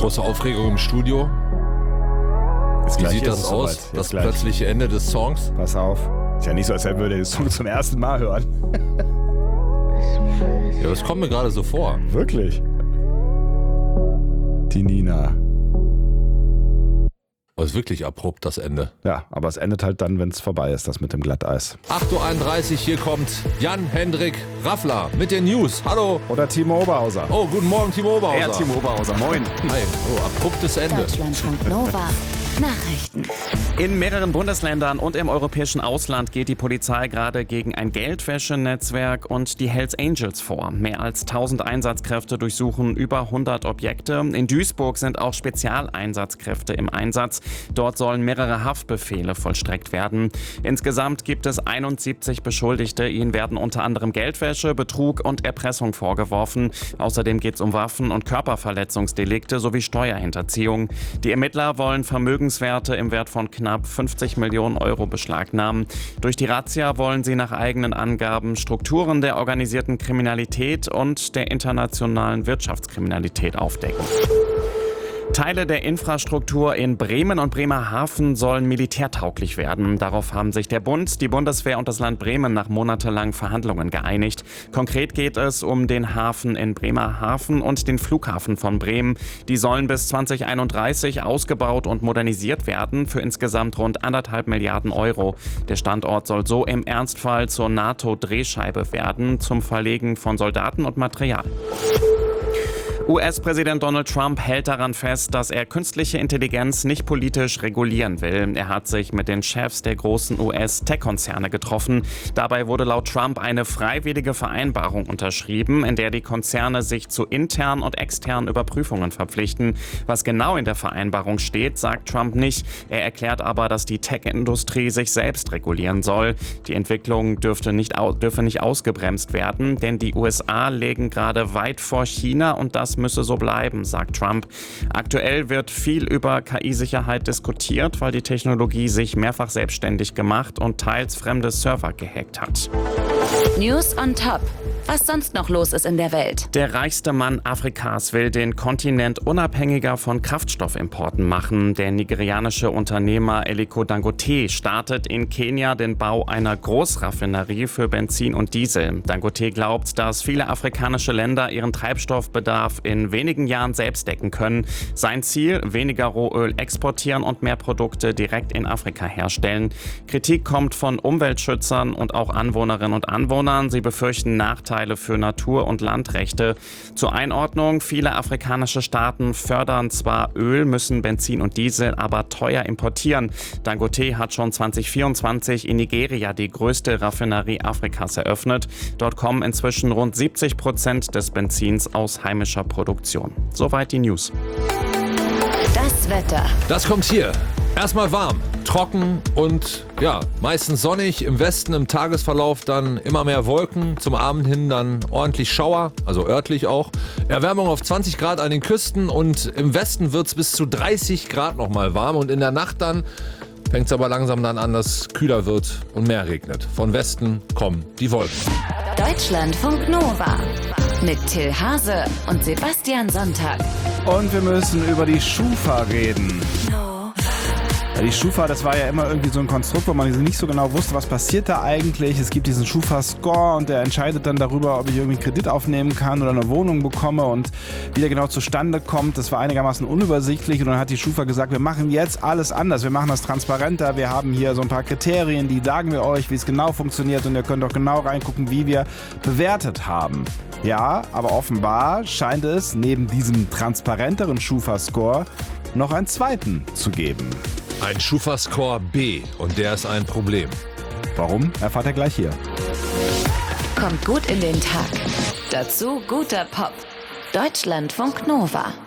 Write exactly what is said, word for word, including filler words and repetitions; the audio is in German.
Große Aufregung im Studio. Jetzt Wie gleich sieht ist das es aus? soweit. Jetzt Das gleich. plötzliche Ende des Songs? Pass auf. Ist ja nicht so, als hätten wir den Song zum ersten Mal hören. Ja, das kommt mir gerade so vor. Wirklich? Die Nina. Das ist wirklich abrupt, das Ende. Ja, aber es endet halt dann, wenn es vorbei ist, das mit dem Glatteis. acht Uhr einunddreißig, hier kommt Jan-Hendrik Raffler mit den News. Hallo. Oder Timo Oberhauser. Oh, guten Morgen, Timo Oberhauser. Ja, Timo Oberhauser, moin. Hi. Oh, abruptes Ende. Deutschlandfunk Nova. Nachrichten. In mehreren Bundesländern und im europäischen Ausland geht die Polizei gerade gegen ein Geldwäschenetzwerk und die Hells Angels vor. Mehr als tausend Einsatzkräfte durchsuchen über hundert Objekte. In Duisburg sind auch Spezialeinsatzkräfte im Einsatz. Dort sollen mehrere Haftbefehle vollstreckt werden. Insgesamt gibt es einundsiebzig Beschuldigte. Ihnen werden unter anderem Geldwäsche, Betrug und Erpressung vorgeworfen. Außerdem geht es um Waffen- und Körperverletzungsdelikte sowie Steuerhinterziehung. Die Ermittler wollen Vermögenswerte im Wert von knapp fünfzig Millionen Euro beschlagnahmen. Durch die Razzia wollen sie nach eigenen Angaben Strukturen der organisierten Kriminalität und der internationalen Wirtschaftskriminalität aufdecken. Teile der Infrastruktur in Bremen und Bremerhaven sollen militärtauglich werden. Darauf haben sich der Bund, die Bundeswehr und das Land Bremen nach monatelangen Verhandlungen geeinigt. Konkret geht es um den Hafen in Bremerhaven und den Flughafen von Bremen. Die sollen bis zwanzig einunddreißig ausgebaut und modernisiert werden für insgesamt rund anderthalb Milliarden Euro. Der Standort soll so im Ernstfall zur NATO-Drehscheibe werden, zum Verlegen von Soldaten und Material. U S-Präsident Donald Trump hält daran fest, dass er künstliche Intelligenz nicht politisch regulieren will. Er hat sich mit den Chefs der großen U S-Tech-Konzerne getroffen. Dabei wurde laut Trump eine freiwillige Vereinbarung unterschrieben, in der die Konzerne sich zu internen und externen Überprüfungen verpflichten. Was genau in der Vereinbarung steht, sagt Trump nicht. Er erklärt aber, dass die Tech-Industrie sich selbst regulieren soll. Die Entwicklung dürfte nicht, dürfe nicht ausgebremst werden, denn die U S A legen gerade weit vor China und das müsse so bleiben, sagt Trump. Aktuell wird viel über K I-Sicherheit diskutiert, weil die Technologie sich mehrfach selbstständig gemacht und teils fremde Server gehackt hat. News on Top. Was sonst noch los ist in der Welt. Der reichste Mann Afrikas will den Kontinent unabhängiger von Kraftstoffimporten machen. Der nigerianische Unternehmer Aliko Dangote startet in Kenia den Bau einer Großraffinerie für Benzin und Diesel. Dangote glaubt, dass viele afrikanische Länder ihren Treibstoffbedarf in wenigen Jahren selbst decken können. Sein Ziel: weniger Rohöl exportieren und mehr Produkte direkt in Afrika herstellen. Kritik kommt von Umweltschützern und auch Anwohnerinnen und Anwohnern. Sie befürchten Nachteile für Natur- und Landrechte. Zur Einordnung: Viele afrikanische Staaten fördern zwar Öl, müssen Benzin und Diesel aber teuer importieren. Dangote hat schon zwanzig vierundzwanzig in Nigeria die größte Raffinerie Afrikas eröffnet. Dort kommen inzwischen rund siebzig Prozent des Benzins aus heimischer Produktion. Soweit die News. Das Wetter. Das kommt hier. Erstmal warm, trocken und ja, meistens sonnig. Im Westen im Tagesverlauf dann immer mehr Wolken. Zum Abend hin dann ordentlich Schauer, also örtlich auch. Erwärmung auf zwanzig Grad an den Küsten und im Westen wird es bis zu dreißig Grad nochmal warm. Und in der Nacht dann fängt es aber langsam dann an, dass es kühler wird und mehr regnet. Von Westen kommen die Wolken. Deutschlandfunk Nova. Mit Till Hase und Sebastian Sonntag. Und wir müssen über die Schufa reden. Ja, die Schufa, das war ja immer irgendwie so ein Konstrukt, wo man nicht so genau wusste, was passiert da eigentlich. Es gibt diesen Schufa-Score und der entscheidet dann darüber, ob ich irgendwie einen Kredit aufnehmen kann oder eine Wohnung bekomme und wie der genau zustande kommt. Das war einigermaßen unübersichtlich und dann hat die Schufa gesagt, wir machen jetzt alles anders, wir machen das transparenter, wir haben hier so ein paar Kriterien, die sagen wir euch, wie es genau funktioniert und ihr könnt auch genau reingucken, wie wir bewertet haben. Ja, aber offenbar scheint es neben diesem transparenteren Schufa-Score noch einen zweiten zu geben. Ein Schufa-Score B und der ist ein Problem. Warum? Erfahrt ihr gleich hier. Kommt gut in den Tag. Dazu guter Pop. Deutschlandfunk Nova.